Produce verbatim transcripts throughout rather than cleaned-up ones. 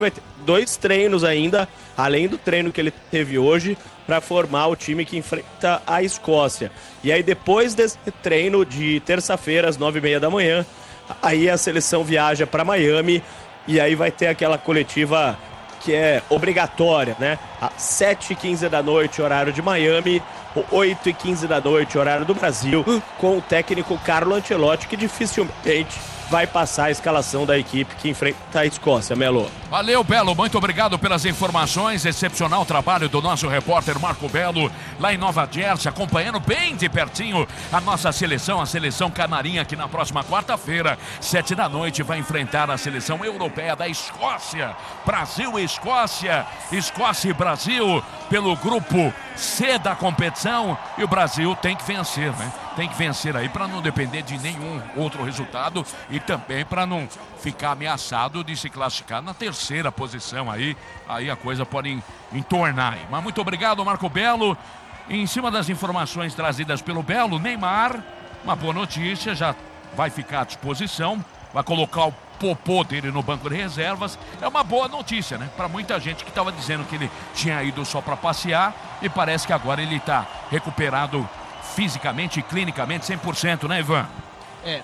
vai ter dois treinos ainda, além do treino que ele teve hoje, para formar o time que enfrenta a Escócia. E aí depois desse treino de terça-feira, às nove e meia da manhã, aí a seleção viaja para Miami e aí vai ter aquela coletiva que é obrigatória, né? Às sete e quinze da noite, horário de Miami, oito e quinze da noite, horário do Brasil, com o técnico Carlo Ancelotti, que dificilmente vai passar a escalação da equipe que enfrenta a Escócia. Melo. Valeu, Belo, muito obrigado pelas informações, excepcional trabalho do nosso repórter Marco Belo, lá em Nova Jersey, acompanhando bem de pertinho a nossa seleção, a seleção canarinha, que na próxima quarta-feira, sete da noite, vai enfrentar a seleção europeia da Escócia. Brasil e Escócia, Escócia e Brasil, pelo grupo C da competição, e o Brasil tem que vencer, né? Tem que vencer aí para não depender de nenhum outro resultado e também para não ficar ameaçado de se classificar na terceira posição aí. Aí a coisa pode entornar aí. Mas muito obrigado, Marco Belo. Em cima das informações trazidas pelo Belo, Neymar, uma boa notícia, já vai ficar à disposição, vai colocar o popô dele no banco de reservas. É uma boa notícia, né? Para muita gente que estava dizendo que ele tinha ido só para passear e parece que agora ele está recuperado fisicamente e clinicamente cem por cento, né, Ivan? É,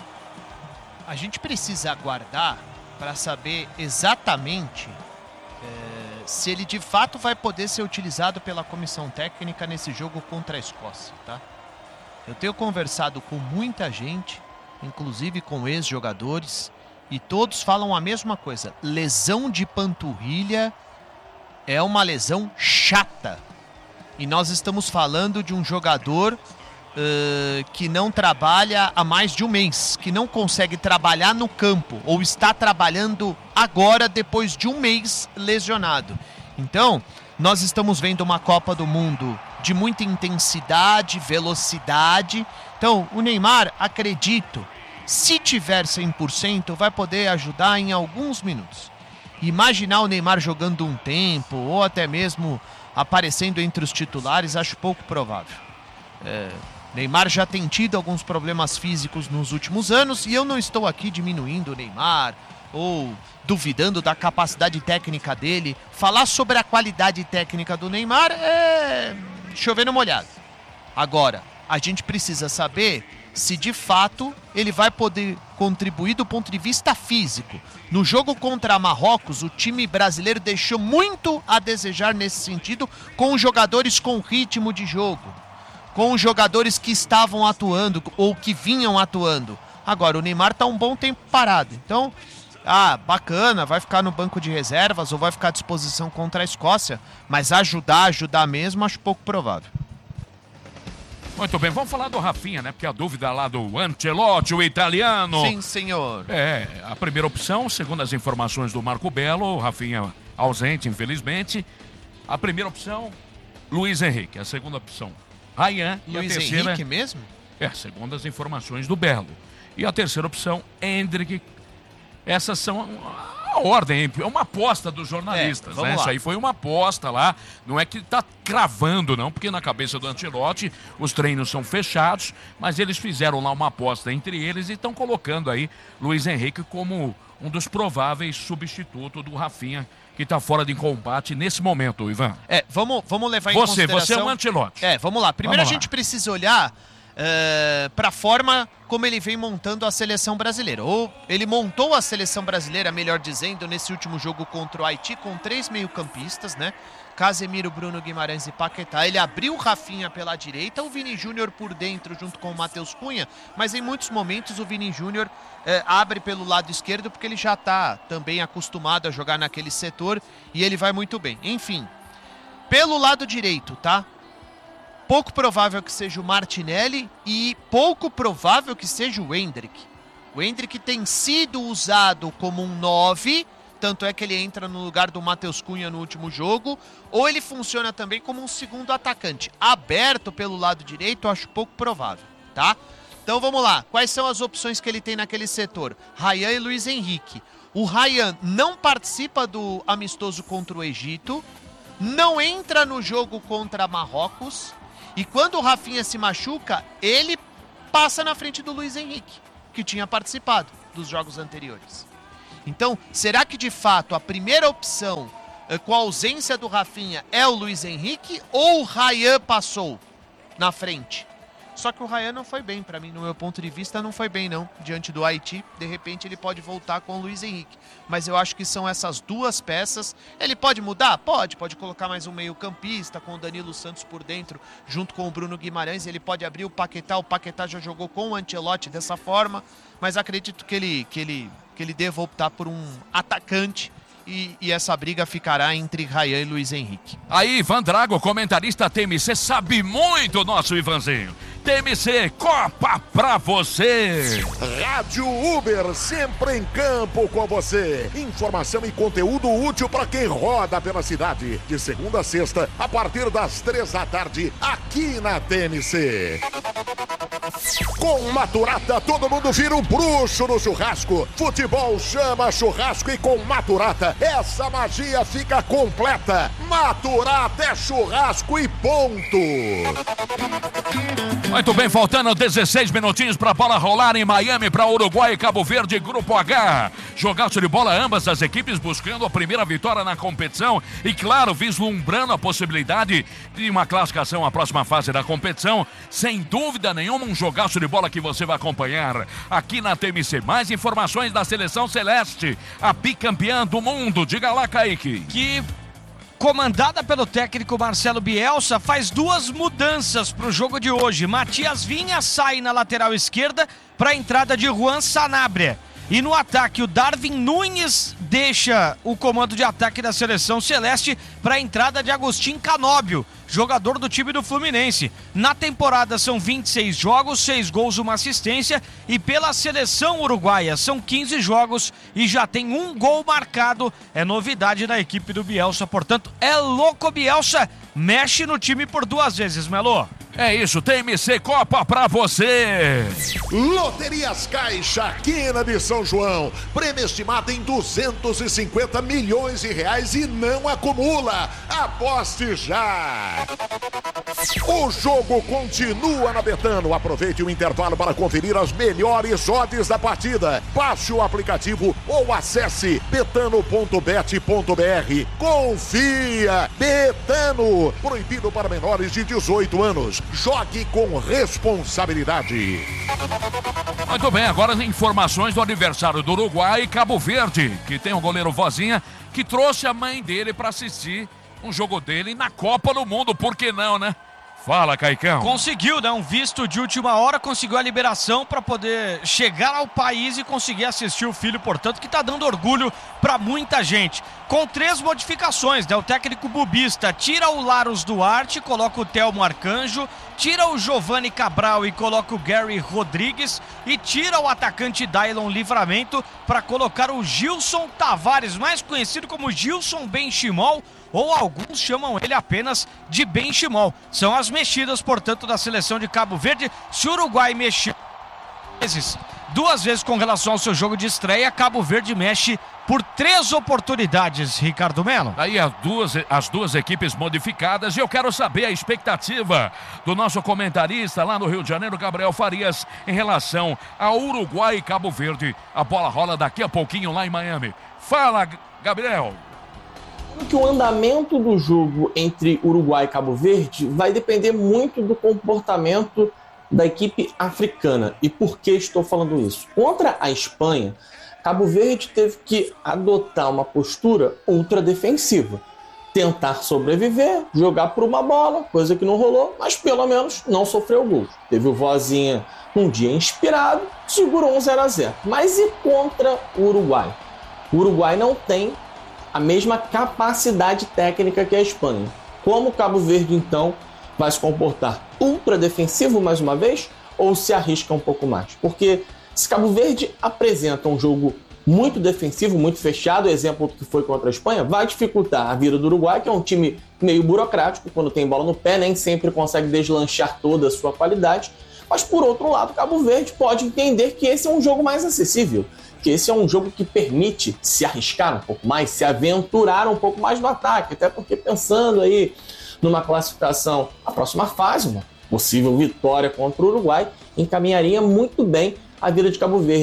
a gente precisa aguardar para saber exatamente é, se ele de fato vai poder ser utilizado pela comissão técnica nesse jogo contra a Escócia, tá? Eu tenho conversado com muita gente, inclusive com ex-jogadores, e todos falam a mesma coisa. Lesão de panturrilha é uma lesão chata. E nós estamos falando de um jogador Uh, que não trabalha há mais de um mês, que não consegue trabalhar no campo, ou está trabalhando agora depois de um mês lesionado. Então, nós estamos vendo uma Copa do Mundo de muita intensidade, velocidade. Então, o Neymar, acredito, se tiver cem por cento, vai poder ajudar em alguns minutos. Imaginar o Neymar jogando um tempo, ou até mesmo aparecendo entre os titulares, acho pouco provável. É... Neymar já tem tido alguns problemas físicos nos últimos anos e eu não estou aqui diminuindo o Neymar ou duvidando da capacidade técnica dele. Falar sobre a qualidade técnica do Neymar é chover no molhado. Agora, a gente precisa saber se de fato ele vai poder contribuir do ponto de vista físico. No jogo contra Marrocos, o time brasileiro deixou muito a desejar nesse sentido, com os jogadores com ritmo de jogo, com os jogadores que estavam atuando ou que vinham atuando. Agora, o Neymar está um bom tempo parado. Então, ah, bacana, vai ficar no banco de reservas ou vai ficar à disposição contra a Escócia, mas ajudar, ajudar mesmo, acho pouco provável. Muito bem, vamos falar do Rafinha, né? Porque a dúvida lá do Ancelotti, o italiano. Sim, senhor. É, a primeira opção, segundo as informações do Marco Belo, o Rafinha ausente, infelizmente. A primeira opção, Luiz Henrique. A segunda opção, Ryan. Luiz e a terceira, Henrique mesmo? É, segundo as informações do Belo. E a terceira opção, Endrick. Essas são a ordem, é uma aposta dos jornalistas, é, né? Isso aí foi uma aposta lá, não é que tá cravando não, porque na cabeça do Ancelotti os treinos são fechados, mas eles fizeram lá uma aposta entre eles e estão colocando aí Luiz Henrique como um dos prováveis substitutos do Rafinha, que está fora de combate nesse momento, Ivan. É, vamos, vamos levar em você, consideração... Você é o Ancelotti. É, vamos lá. Primeiro vamos a lá. gente precisa olhar uh, para a forma como ele vem montando a seleção brasileira. Ou ele montou a seleção brasileira, melhor dizendo, nesse último jogo contra o Haiti, com três meio-campistas, né? Casemiro, Bruno Guimarães e Paquetá. Ele abriu o Rafinha pela direita, o Vini Júnior por dentro junto com o Matheus Cunha, mas em muitos momentos o Vini Júnior eh, abre pelo lado esquerdo porque ele já está também acostumado a jogar naquele setor e ele vai muito bem. Enfim, pelo lado direito, tá? Pouco provável que seja o Martinelli e pouco provável que seja o Endrick. O Endrick tem sido usado como um nove, tanto é que ele entra no lugar do Matheus Cunha no último jogo, ou ele funciona também como um segundo atacante. Aberto pelo lado direito, eu acho pouco provável, tá? Então vamos lá, quais são as opções que ele tem naquele setor? Ryan e Luiz Henrique. O Ryan não participa do amistoso contra o Egito, não entra no jogo contra Marrocos, e quando o Rafinha se machuca, ele passa na frente do Luiz Henrique, que tinha participado dos jogos anteriores. Então, será que de fato a primeira opção com a ausência do Rafinha é o Luiz Henrique ou o Ryan passou na frente? Só que o Ryan não foi bem, para mim, no meu ponto de vista, não foi bem não, diante do Haiti. De repente ele pode voltar com o Luiz Henrique, mas eu acho que são essas duas peças. Ele pode mudar? Pode, pode colocar mais um meio campista com o Danilo Santos por dentro, junto com o Bruno Guimarães. Ele pode abrir o Paquetá, o Paquetá já jogou com o Ancelotti dessa forma, mas acredito que ele, que ele, que ele deva optar por um atacante. E, e essa briga ficará entre Ryan e Luiz Henrique. Aí, Ivan Drago, comentarista T M C, sabe muito, nosso Ivanzinho. T M C, Copa pra você. Rádio Uber, sempre em campo com você. Informação e conteúdo útil para quem roda pela cidade. De segunda a sexta, a partir das três da tarde, aqui na T M C. Com Maturata, todo mundo vira um bruxo no churrasco. Futebol chama churrasco e com Maturata, essa magia fica completa. Maturata é churrasco e ponto. Muito bem, faltando dezesseis minutinhos para a bola rolar em Miami, para Uruguai e Cabo Verde, Grupo H. Jogaço de bola, ambas as equipes buscando a primeira vitória na competição e, claro, vislumbrando a possibilidade de uma classificação à próxima fase da competição. Sem dúvida nenhuma, um jogaço de bola que você vai acompanhar aqui na T M C. Mais informações da Seleção Celeste, a bicampeã do mundo. Diga lá, Kaique. Que, comandada pelo técnico Marcelo Bielsa, faz duas mudanças para o jogo de hoje. Matias Vinha sai na lateral esquerda para a entrada de Juan Sanabria. E no ataque, o Darwin Nunes deixa o comando de ataque da Seleção Celeste para a entrada de Agustín Canóbio, jogador do time do Fluminense. Na temporada são vinte e seis jogos, seis gols, uma assistência, e pela seleção uruguaia são quinze jogos e já tem um gol marcado. É novidade na equipe do Bielsa, portanto é louco. Bielsa mexe no time por duas vezes, Melô. É isso, T M C Copa pra você. Loterias Caixa, quina de São João. Prêmio estimado em duzentos e cinquenta milhões de reais e não acumula. Aposte já. O jogo continua na Betano. Aproveite o intervalo para conferir as melhores odds da partida. Baixe o aplicativo ou acesse betano ponto bet ponto br. Confia. Betano. Proibido para menores de dezoito anos. Jogue com responsabilidade. Muito bem, agora as informações do aniversário do Uruguai e Cabo Verde, que tem um goleiro Vozinha que trouxe a mãe dele para assistir um jogo dele na Copa do Mundo. Por que não, né? Fala, Caicão. Conseguiu, né? Um visto de última hora, conseguiu a liberação para poder chegar ao país e conseguir assistir o filho, portanto, que está dando orgulho para muita gente. Com três modificações, né? O técnico bubista tira o Laros Duarte, coloca o Telmo Arcanjo, tira o Giovanni Cabral e coloca o Gary Rodrigues e tira o atacante Dailon Livramento para colocar o Gilson Tavares, mais conhecido como Gilson Benchimol, ou alguns chamam ele apenas de Benchimol. São as mexidas, portanto, da seleção de Cabo Verde. Se o Uruguai mexer duas vezes com relação ao seu jogo de estreia, Cabo Verde mexe por três oportunidades, Ricardo Melo. Aí as duas, as duas equipes modificadas, e eu quero saber a expectativa do nosso comentarista lá no Rio de Janeiro, Gabriel Farias, em relação ao Uruguai e Cabo Verde. A bola rola daqui a pouquinho lá em Miami. Fala, Gabriel. Que o andamento do jogo entre Uruguai e Cabo Verde vai depender muito do comportamento da equipe africana. E por que estou falando isso? Contra a Espanha, Cabo Verde teve que adotar uma postura ultra defensiva. Tentar sobreviver, jogar por uma bola, coisa que não rolou, mas pelo menos não sofreu gols. Teve o Vozinha num dia inspirado, segurou um zero a zero. Mas e contra o Uruguai? O Uruguai não tem a mesma capacidade técnica que a Espanha. Como o Cabo Verde, então, vai se comportar? Ultra defensivo mais uma vez? Ou se arrisca um pouco mais? Porque se Cabo Verde apresenta um jogo muito defensivo, muito fechado, exemplo do que foi contra a Espanha, vai dificultar a vida do Uruguai, que é um time meio burocrático, quando tem bola no pé, nem sempre consegue deslanchar toda a sua qualidade. Mas, por outro lado, Cabo Verde pode entender que esse é um jogo mais acessível, que esse é um jogo que permite se arriscar um pouco mais, se aventurar um pouco mais no ataque, até porque pensando aí numa classificação, a próxima fase, uma possível vitória contra o Uruguai, encaminharia muito bem a vida de Cabo Verde.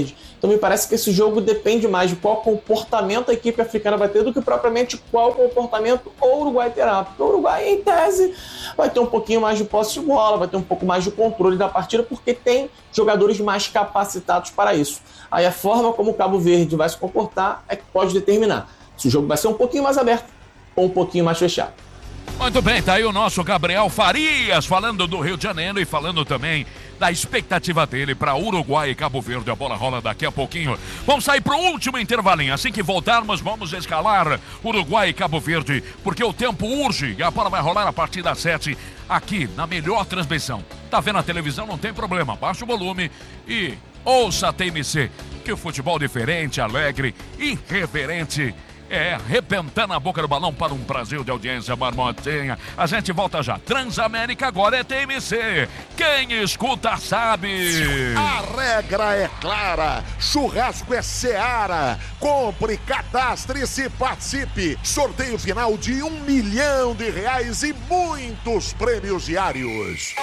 Então me parece que esse jogo depende mais de qual comportamento a equipe africana vai ter do que propriamente qual comportamento o Uruguai terá. Porque o Uruguai, em tese, vai ter um pouquinho mais de posse de bola, vai ter um pouco mais de controle da partida, porque tem jogadores mais capacitados para isso. Aí a forma como o Cabo Verde vai se comportar é que pode determinar se o jogo vai ser um pouquinho mais aberto ou um pouquinho mais fechado. Muito bem, tá aí o nosso Gabriel Farias falando do Rio de Janeiro e falando também da expectativa dele para Uruguai e Cabo Verde. A bola rola daqui a pouquinho. Vamos sair para o último intervalinho. Assim que voltarmos, vamos escalar Uruguai e Cabo Verde, porque o tempo urge e a bola vai rolar a partir das sete aqui na melhor transmissão. Tá vendo a televisão? Não tem problema. Baixa o volume e ouça a T M C, que o futebol diferente, alegre, irreverente, é, arrebentando a boca do balão para um Brasil de audiência, Marmotinha. A gente volta já. Transamérica agora é T M C. Quem escuta sabe. A regra é clara. Churrasco é Seara. Compre, cadastre-se, participe. Sorteio final de um milhão de reais e muitos prêmios diários.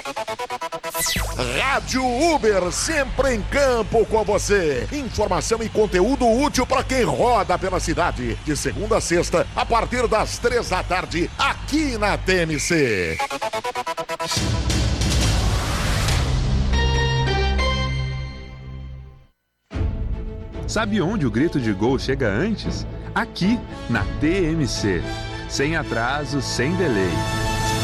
Rádio Uber, sempre em campo com você. Informação e conteúdo útil para quem roda pela cidade. De segunda a sexta, a partir das três da tarde, aqui na T M C. Sabe onde o grito de gol chega antes? Aqui, na T M C. Sem atraso, sem delay.